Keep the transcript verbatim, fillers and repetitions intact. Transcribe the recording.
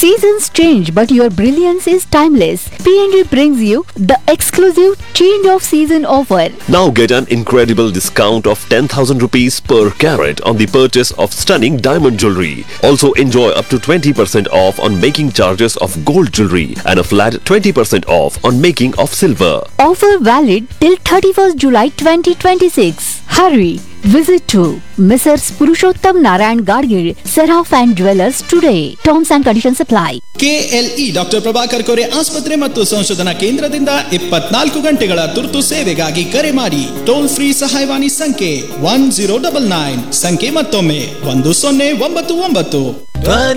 Seasons change, but your brilliance is timeless. P N G brings you the exclusive change of season offer. Now get an incredible discount of ten thousand rupees per carat on the purchase of stunning diamond jewelry. Also enjoy up to twenty percent off on making charges of gold jewelry and a flat twenty percent off on making of silver. Offer valid till thirty-first July twenty twenty-six. Hurry! Visit to Missus Purushottam Narayan Gadgil, Seraph and Jewelers today. Terms and conditions apply. KLE doctor Prabhakar Kore ಆಸ್ಪತ್ರೆ ಮತ್ತು ಸಂಶೋಧನಾ ಕೇಂದ್ರದಿಂದ ಇಪ್ಪತ್ನಾಲ್ಕು ಗಂಟೆಗಳ ತುರ್ತು ಸೇವೆಗಾಗಿ ಕರೆ ಮಾಡಿ. ಟೋಲ್ ಫ್ರೀ ಸಹಾಯವಾಣಿ ಸಂಖ್ಯೆ ಒನ್ ಜೀರೋ ಡಬಲ್ ನೈನ್. ಸಂಖ್ಯೆ ಮತ್ತೊಮ್ಮೆ ಒಂದು ಸೊನ್ನೆ ಒಂಬತ್ತು ಒಂಬತ್ತು.